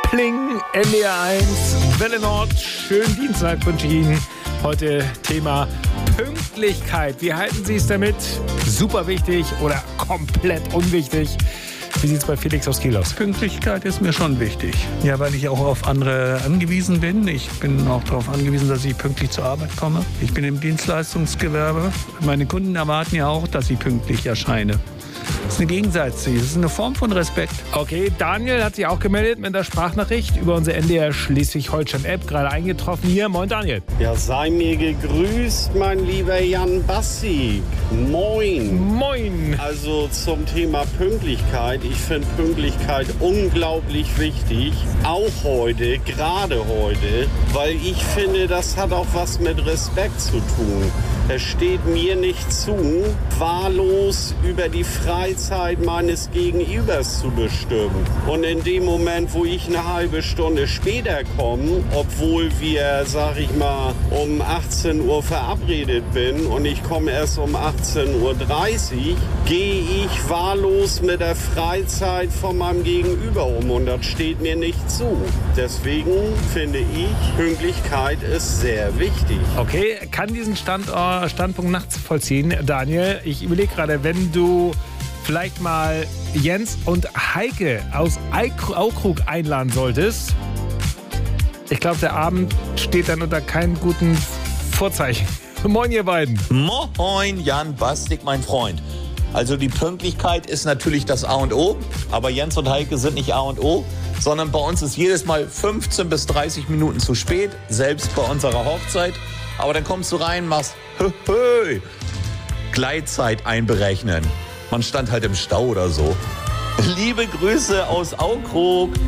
Pling, NDR 1, Welle Nord. Schönen Dienstag wünsche ich Ihnen. Heute Thema Pünktlichkeit. Wie halten Sie es damit? Super wichtig oder komplett unwichtig? Wie sieht es bei Felix aus Kiel aus? Pünktlichkeit ist mir schon wichtig. Ja, weil ich auch auf andere angewiesen bin. Ich bin auch darauf angewiesen, dass ich pünktlich zur Arbeit komme. Ich bin im Dienstleistungsgewerbe. Meine Kunden erwarten ja auch, dass ich pünktlich erscheine. Das ist eine gegenseitige, das ist eine Form von Respekt. Okay, Daniel hat sich auch gemeldet mit einer Sprachnachricht über unsere NDR Schleswig-Holstein-App, gerade eingetroffen hier. Moin Daniel. Ja, sei mir gegrüßt, mein lieber Jan Bassig. Moin. Moin. Also zum Thema Pünktlichkeit. Ich finde Pünktlichkeit unglaublich wichtig. Auch heute, gerade heute, weil ich finde, das hat auch was mit Respekt zu tun. Es steht mir nicht zu, wahllos über die Freizeit meines Gegenübers zu bestimmen. Und in dem Moment, wo ich eine halbe Stunde später komme, obwohl wir, sag ich mal, um 18 Uhr verabredet bin und ich komme erst um 18.30 Uhr, gehe ich wahllos mit der Freizeit von meinem Gegenüber um. Und das steht mir nicht zu. Deswegen finde ich, Pünktlichkeit ist sehr wichtig. Okay, kann diesen Standpunkt nachvollziehen, Daniel. Ich überlege gerade, wenn du vielleicht mal Jens und Heike aus Aukrug einladen solltest. Ich glaube, der Abend steht dann unter keinem guten Vorzeichen. Moin, ihr beiden. Moin, Jan Bastig, mein Freund. Also die Pünktlichkeit ist natürlich das A und O, aber Jens und Heike sind nicht A und O, sondern bei uns ist jedes Mal 15 bis 30 Minuten zu spät, selbst bei unserer Hochzeit. Aber dann kommst du rein, machst Gleitzeit einberechnen. Man stand halt im Stau oder so. Liebe Grüße aus Aukrug.